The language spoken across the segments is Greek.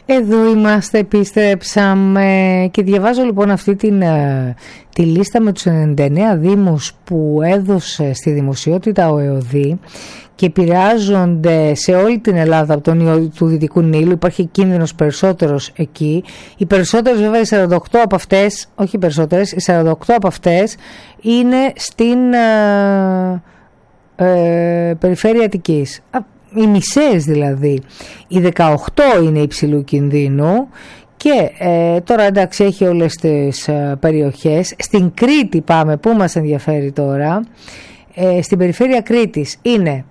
Εδώ είμαστε, επιστρέψαμε και διαβάζω λοιπόν αυτή τη λίστα με τους 99 δήμους που έδωσε στη δημοσιότητα ο ΕΟΔΗ και επηρεάζονται σε όλη την Ελλάδα από τον ιό του Δυτικού Νείλου. Υπάρχει κίνδυνος περισσότερος εκεί. Οι περισσότερες βέβαια, οι 48 από αυτές, όχι οι περισσότερες, οι 48 από αυτές είναι στην περιφέρεια Αττικής. Οι μισές δηλαδή. Οι 18 είναι υψηλού κινδύνου και τώρα εντάξει έχει όλες τις περιοχές. Στην Κρήτη πάμε, που μας ενδιαφέρει τώρα. Στην περιφέρεια Κρήτης είναι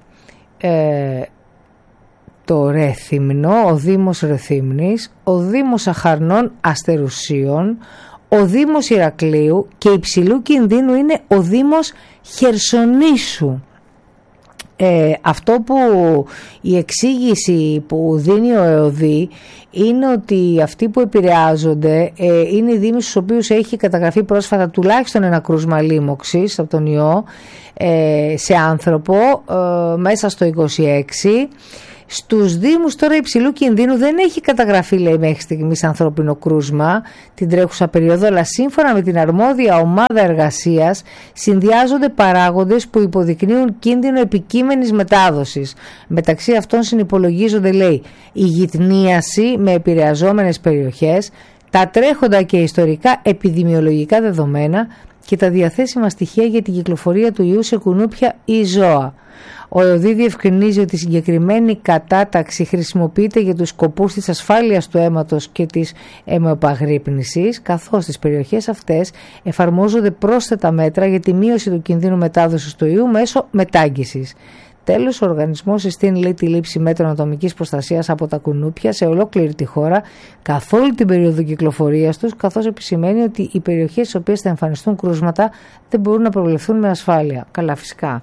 το Ρέθυμνο, ο Δήμος Ρεθύμνης, ο Δήμος Αχαρνών Αστερουσίων, ο Δήμος Ηρακλείου και υψηλού κινδύνου είναι ο Δήμος Χερσονήσου. Αυτό που η εξήγηση που δίνει ο ΕΟΔΗ είναι ότι αυτοί που επηρεάζονται είναι οι δήμοι στους οποίους έχει καταγραφεί πρόσφατα τουλάχιστον ένα κρούσμα λίμωξης από τον ιό σε άνθρωπο μέσα στο 26. Στους δήμους τώρα υψηλού κινδύνου δεν έχει καταγραφεί, λέει, μέχρι στιγμής ανθρώπινο κρούσμα την τρέχουσα περίοδο, αλλά σύμφωνα με την αρμόδια ομάδα εργασίας συνδυάζονται παράγοντες που υποδεικνύουν κίνδυνο επικείμενης μετάδοσης. Μεταξύ αυτών συνυπολογίζονται, λέει, η γυτνίαση με επηρεαζόμενες περιοχές, τα τρέχοντα και ιστορικά επιδημιολογικά δεδομένα και τα διαθέσιμα στοιχεία για την κυκλοφορία του ιού σε κουνούπια ή ζώα. Ο ΕΟΔΗ διευκρινίζει ότι η συγκεκριμένη κατάταξη χρησιμοποιείται για τους σκοπούς της ασφάλειας του αίματος και της αιμοεπαγρύπνησης, καθώς στις περιοχές αυτές εφαρμόζονται πρόσθετα μέτρα για τη μείωση του κινδύνου μετάδοσης του ιού μέσω μετάγγισης. Τέλος, ο οργανισμός συστήνει, λέει, τη λήψη μέτρων ατομικής προστασίας από τα κουνούπια σε ολόκληρη τη χώρα καθ' όλη την περίοδο κυκλοφορίας τους, καθώς επισημαίνει ότι οι περιοχές στις οποίες θα εμφανιστούν κρούσματα δεν μπορούν να προβλεφθούν με ασφάλεια. Καλά, φυσικά.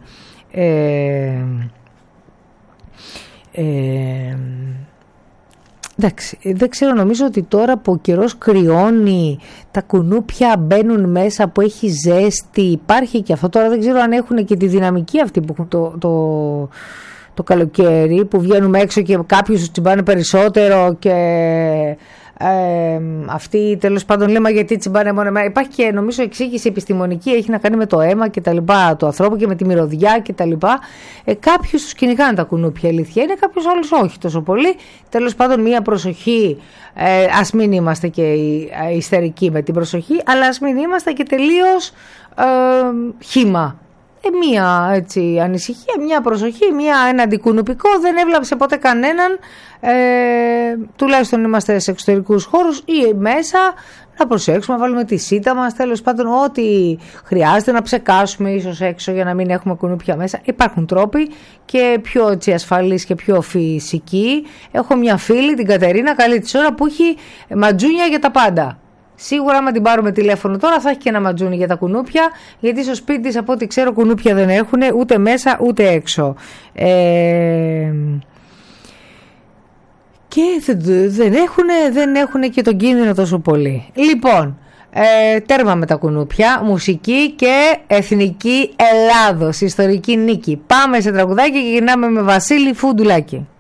Εντάξει, δεν ξέρω, νομίζω ότι τώρα που ο καιρός κρυώνει, τα κουνούπια μπαίνουν μέσα, που έχει ζέστη, υπάρχει και αυτό. Τώρα δεν ξέρω αν έχουν και τη δυναμική αυτή που έχουν το καλοκαίρι, που βγαίνουμε έξω και κάποιους τους τσιμπάνε περισσότερο και αυτοί τέλος πάντων λέμε γιατί τσιμπάνε μόνο εμένα. Υπάρχει και νομίζω εξήγηση επιστημονική, έχει να κάνει με το αίμα και τα λοιπά του ανθρώπου και με τη μυρωδιά και τα λοιπά. Κάποιους τους κυνηγάνε τα κουνούπια, αλήθεια είναι, κάποιους άλλους όχι τόσο πολύ. Τέλος πάντων, μία προσοχή, ας μην είμαστε και ιστερικοί με την προσοχή, αλλά ας μην είμαστε και τελείως χύμα. Μία έτσι ανησυχία, μία προσοχή, ένα αντικουνουπικό δεν έβλαψε ποτέ κανέναν, τουλάχιστον είμαστε σε εξωτερικούς χώρους ή μέσα, να προσέξουμε, να βάλουμε τη σίτα μας, τέλος πάντων ό,τι χρειάζεται, να ψεκάσουμε ίσως έξω για να μην έχουμε κουνούπια μέσα. Υπάρχουν τρόποι και πιο έτσι ασφαλείς και πιο φυσικοί. Έχω μια φίλη, την Κατερίνα, καλή της ώρα, που έχει ματζούνια για τα πάντα. Σίγουρα άμα την πάρουμε τηλέφωνο τώρα θα έχει και ένα ματζούνι για τα κουνούπια, γιατί στο σπίτι της από ό,τι ξέρω κουνούπια δεν έχουν ούτε μέσα ούτε έξω. Και δεν έχουν και τον κίνδυνο τόσο πολύ. Λοιπόν, τέρμα με τα κουνούπια, μουσική και εθνική Ελλάδος, ιστορική νίκη. Πάμε σε τραγουδάκι και γυρνάμε με Βασίλη Φουντουλάκη.